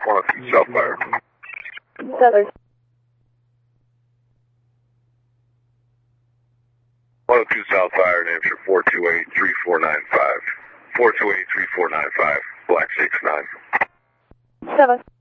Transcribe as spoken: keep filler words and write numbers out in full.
one oh two Southfire. Southern. one oh two Southfire, New Hampshire, four two eight, three four nine five. four two eight, three four nine five, Black six nine. Seven.